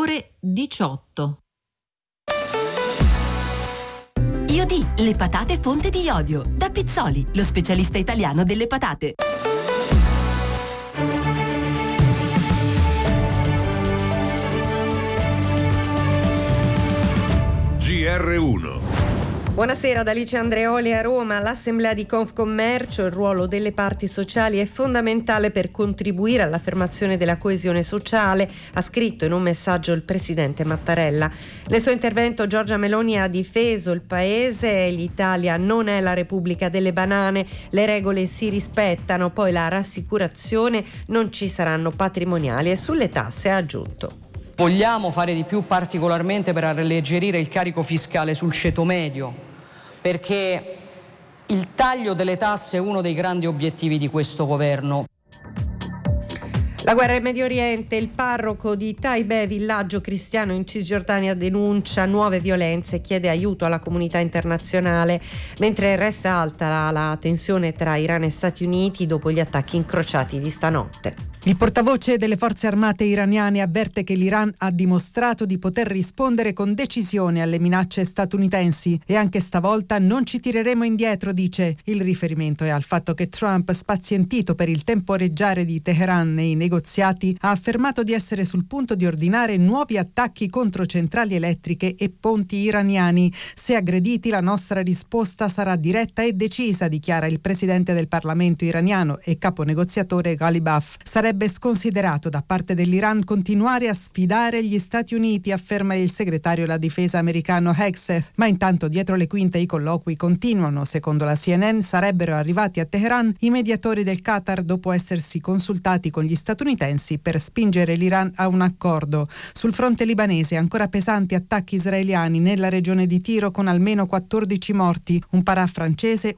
ore 18. Iodi, le patate fonte di iodio. Da Pizzoli, lo specialista italiano delle patate. GR1. Buonasera da Alice Andreoli a Roma. L'assemblea di Confcommercio, il ruolo delle parti sociali è fondamentale per contribuire all'affermazione della coesione sociale, ha scritto in un messaggio il presidente Mattarella. Nel suo intervento Giorgia Meloni ha difeso il paese, l'Italia non è la Repubblica delle banane, le regole si rispettano, poi la rassicurazione, non ci saranno patrimoniali, e sulle tasse ha aggiunto: vogliamo fare di più, particolarmente per alleggerire il carico fiscale sul ceto medio, perché il taglio delle tasse è uno dei grandi obiettivi di questo governo. La guerra in Medio Oriente, il parroco di Taibeh, villaggio cristiano in Cisgiordania, denuncia nuove violenze e chiede aiuto alla comunità internazionale, mentre resta alta la tensione tra Iran e Stati Uniti dopo gli attacchi incrociati di stanotte. Il portavoce delle forze armate iraniane avverte che l'Iran ha dimostrato di poter rispondere con decisione alle minacce statunitensi e anche stavolta non ci tireremo indietro, dice. Il riferimento è al fatto che Trump, spazientito per il temporeggiare di Teheran nei negoziati, ha affermato di essere sul punto di ordinare nuovi attacchi contro centrali elettriche e ponti iraniani. Se aggrediti, la nostra risposta sarà diretta e decisa, dichiara il presidente del Parlamento iraniano e capo negoziatore Ghalibaf. Sarebbe sconsiderato da parte dell'Iran continuare a sfidare gli Stati Uniti, afferma il segretario alla difesa americano Hegseth, ma intanto dietro le quinte i colloqui continuano. Secondo la CNN sarebbero arrivati a Teheran i mediatori del Qatar dopo essersi consultati con gli statunitensi per spingere l'Iran a un accordo. Sul fronte libanese ancora pesanti attacchi israeliani nella regione di Tiro con almeno 14 morti, un parà francese,